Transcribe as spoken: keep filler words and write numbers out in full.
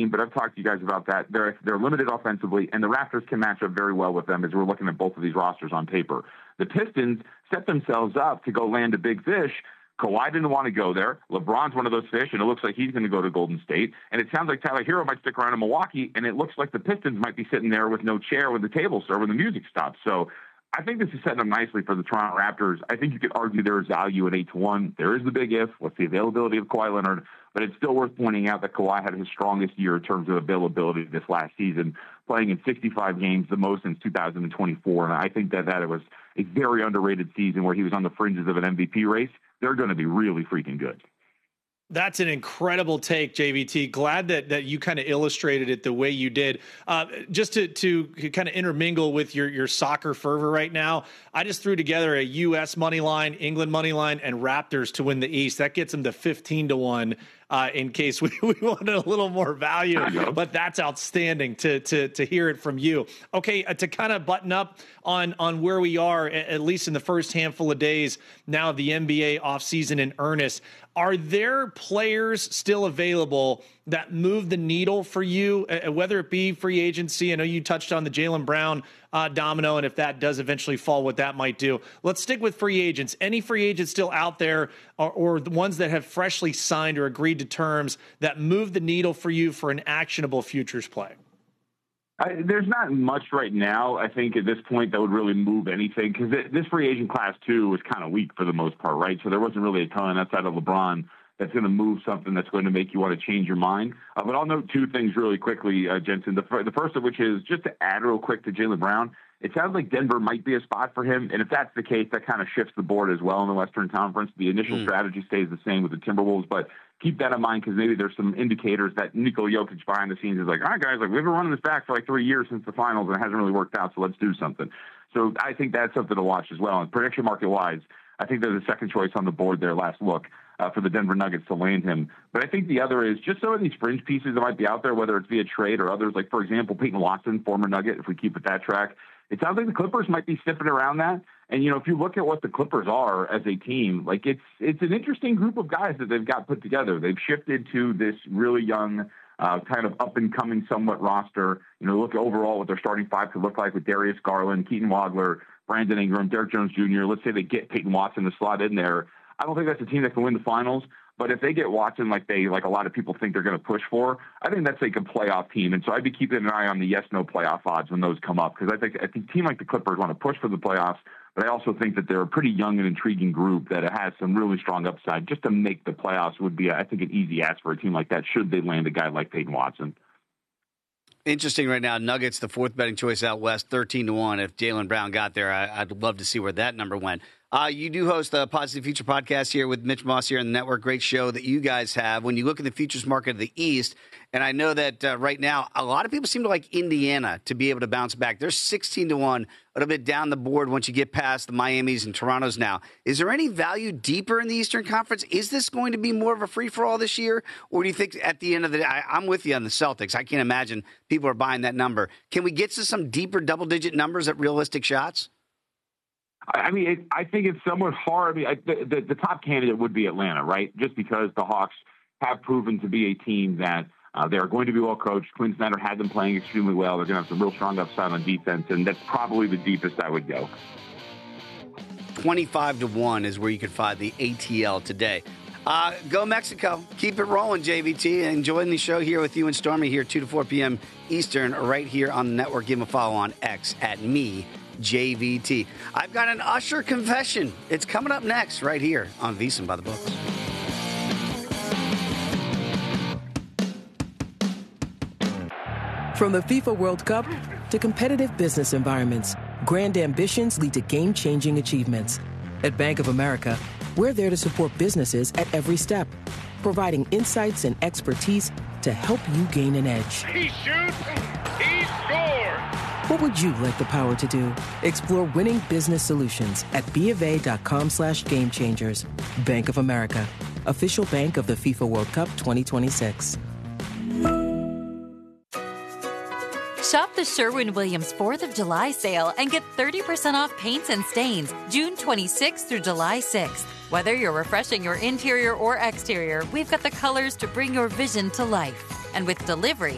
team, but I've talked to you guys about that. They're they're limited offensively, and the Raptors can match up very well with them as we're looking at both of these rosters on paper. The Pistons set themselves up to go land a big fish. Kawhi didn't want to go there. LeBron's one of those fish, and it looks like he's going to go to Golden State. And it sounds like Tyler Hero might stick around in Milwaukee, and it looks like the Pistons might be sitting there with no chair with the table served when the music stops. So I think this is setting up nicely for the Toronto Raptors. I think you could argue there is value at eight to one. There is the big if. What's the availability of Kawhi Leonard? But it's still worth pointing out that Kawhi had his strongest year in terms of availability this last season, playing in sixty-five games, the most since two thousand twenty-four. And I think that, that it was a very underrated season where he was on the fringes of an M V P race. They're going to be really freaking good. That's an incredible take, J V T. Glad that that you kind of illustrated it the way you did. Uh, just to to kind of intermingle with your your soccer fervor right now, I just threw together a U S money line, England money line, and Raptors to win the East. That gets them to fifteen to one. Uh, in case we, we wanted a little more value, but that's outstanding to to to hear it from you. Okay, uh, to kind of button up on on where we are, at least in the first handful of days now of the N B A offseason in earnest, are there players still available that move the needle for you, uh, whether it be free agency? I know you touched on the Jaylen Brown uh, domino, and if that does eventually fall, what that might do. Let's stick with free agents. Any free agents still out there, or, or the ones that have freshly signed or agreed to terms that move the needle for you for an actionable futures play? I, there's not much right now, I think, at this point that would really move anything, because this free agent class, too, was kind of weak for the most part, right? So there wasn't really a ton outside of LeBron that's going to move something that's going to make you want to change your mind. Uh, but I'll note two things really quickly, uh, Jensen. The, the first of which is just to add real quick to Jaylen Brown. It sounds like Denver might be a spot for him, and if that's the case, that kind of shifts the board as well in the Western Conference. The initial mm. strategy stays the same with the Timberwolves, but keep that in mind because maybe there's some indicators that Nikola Jokic behind the scenes is like, all right, guys, like we've been running this back for like three years since the finals, and it hasn't really worked out, so let's do something. So I think that's something to watch as well. And prediction market-wise, I think there's a second choice on the board there last look uh, for the Denver Nuggets to land him. But I think the other is just some of these fringe pieces that might be out there, whether it's via trade or others, like, for example, Peyton Watson, former Nugget, if we keep it that track. It sounds like the Clippers might be sniffing around that. And, you know, if you look at what the Clippers are as a team, like it's it's an interesting group of guys that they've got put together. They've shifted to this really young, uh, kind of up-and-coming somewhat roster. You know, look overall what their starting five could look like with Darius Garland, Keaton Wagler, Brandon Ingram, Derrick Jones Junior Let's say they get Peyton Watson to slot in there. I don't think that's a team that can win the finals. But if they get Watson like they like a lot of people think they're going to push for, I think that's like a playoff team. And so I'd be keeping an eye on the yes-no playoff odds when those come up because I think I think a team like the Clippers want to push for the playoffs, but I also think that they're a pretty young and intriguing group that has some really strong upside. Just to make the playoffs would be, I think, an easy ask for a team like that should they land a guy like Peyton Watson. Interesting right now. Nuggets, the fourth betting choice out west, thirteen to one. If Jaylen Brown got there, I, I'd love to see where that number went. Uh, you do host a Positive Future podcast here with Mitch Moss here on the network. Great show that you guys have. When you look at the futures market of the East, and I know that uh, right now a lot of people seem to like Indiana to be able to bounce back. They're sixteen to one, a little bit down the board once you get past the Miamis and Torontos now. Is there any value deeper in the Eastern Conference? Is this going to be more of a free-for-all this year? Or do you think at the end of the day, I, I'm with you on the Celtics. I can't imagine people are buying that number. Can we get to some deeper double-digit numbers at realistic shots? I mean, it, I think it's somewhat hard. I mean, I, the, the, the top candidate would be Atlanta, right? Just because the Hawks have proven to be a team that uh, they are going to be well coached. Quinn Snyder had them playing extremely well. They're going to have some real strong upside on defense, and that's probably the deepest I would go. twenty-five to one is where you could find the A T L today. Uh, go Mexico. Keep it rolling, J V T. Enjoying the show here with you and Stormy here, two to four p.m. Eastern, right here on the network. Give them a follow on X at me. J V T. I've got an Usher confession. It's coming up next right here on VSiN by the Books. From the FIFA World Cup to competitive business environments, grand ambitions lead to game-changing achievements. At Bank of America, we're there to support businesses at every step, providing insights and expertise to help you gain an edge. He shoots, he scores! What would you like the power to do? Explore winning business solutions at BofA.com slash game changers. Bank of America, official bank of the FIFA World Cup twenty twenty-six. Shop the Sherwin-Williams fourth of July sale and get thirty percent off paints and stains June twenty-sixth through July sixth. Whether you're refreshing your interior or exterior, we've got the colors to bring your vision to life. And with delivery,